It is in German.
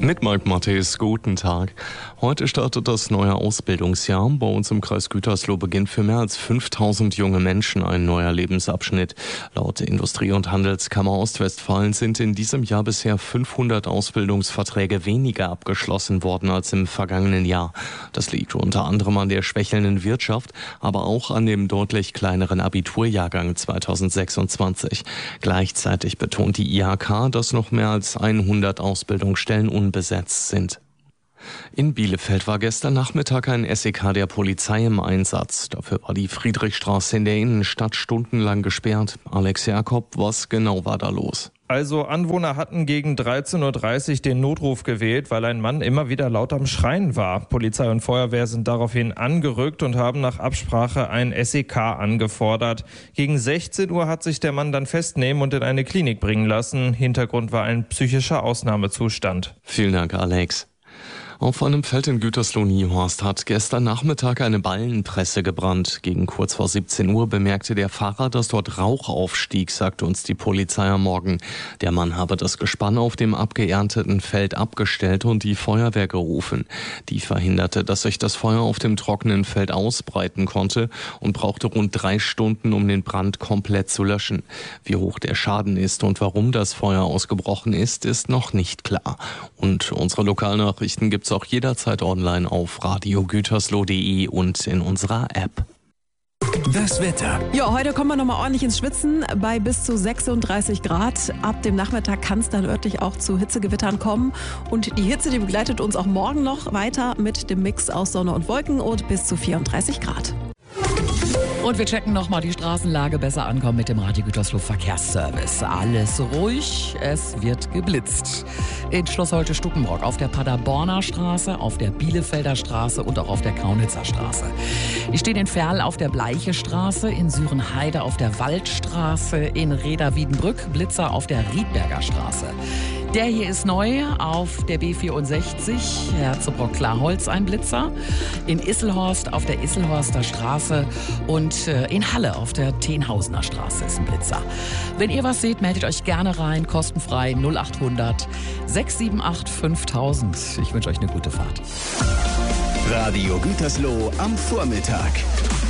Mit Mike Matthes, guten Tag. Heute startet das neue Ausbildungsjahr. Bei uns im Kreis Gütersloh beginnt für mehr als 5000 junge Menschen ein neuer Lebensabschnitt. Laut Industrie- und Handelskammer Ostwestfalen sind in diesem Jahr bisher 500 Ausbildungsverträge weniger abgeschlossen worden als im vergangenen Jahr. Das liegt unter anderem an der schwächelnden Wirtschaft, aber auch an dem deutlich kleineren Abiturjahrgang 2026. Gleichzeitig betont die IHK, dass noch mehr als 100 Ausbildungsstellen unbesetzt sind. In Bielefeld war gestern Nachmittag ein SEK der Polizei im Einsatz. Dafür war die Friedrichstraße in der Innenstadt stundenlang gesperrt. Alex Jakob, was genau war da los? Also Anwohner hatten gegen 13:30 Uhr den Notruf gewählt, weil ein Mann immer wieder laut am Schreien war. Polizei und Feuerwehr sind daraufhin angerückt und haben nach Absprache ein SEK angefordert. Gegen 16 Uhr hat sich der Mann dann festnehmen und in eine Klinik bringen lassen. Hintergrund war ein psychischer Ausnahmezustand. Vielen Dank, Alex. Auf einem Feld in Gütersloh-Niehorst hat gestern Nachmittag eine Ballenpresse gebrannt. Gegen kurz vor 17 Uhr bemerkte der Fahrer, dass dort Rauch aufstieg, sagte uns die Polizei am Morgen. Der Mann habe das Gespann auf dem abgeernteten Feld abgestellt und die Feuerwehr gerufen. Die verhinderte, dass sich das Feuer auf dem trockenen Feld ausbreiten konnte und brauchte rund 3 Stunden, um den Brand komplett zu löschen. Wie hoch der Schaden ist und warum das Feuer ausgebrochen ist, ist noch nicht klar. Und unsere Lokalnachrichten gibt's auch jederzeit online auf radiogütersloh.de und in unserer App. Das Wetter. Ja, heute kommen wir nochmal ordentlich ins Schwitzen bei bis zu 36 Grad. Ab dem Nachmittag kann es dann örtlich auch zu Hitzegewittern kommen. Und die Hitze, die begleitet uns auch morgen noch weiter mit dem Mix aus Sonne und Wolken und bis zu 34 Grad. Und wir checken nochmal die Straßenlage. Besser ankommen mit dem Radio Gütersloh Verkehrsservice. Alles ruhig, es wird geblitzt. In Schloss Holte-Stuckenbrock, auf der Paderborner Straße, auf der Bielefelder Straße und auch auf der Kaunitzer Straße. Ich stehe in Ferl auf der Bleiche Straße, in Sürenheide auf der Waldstraße, in Reda-Wiedenbrück, Blitzer auf der Riedberger Straße. Der hier ist neu auf der B64, Herzebrock-Klarholz ein Blitzer. In Isselhorst auf der Isselhorster Straße und in Halle auf der Tenhausener Straße ist ein Blitzer. Wenn ihr was seht, meldet euch gerne rein, kostenfrei 0800 678 5000. Ich wünsche euch eine gute Fahrt. Radio Gütersloh am Vormittag.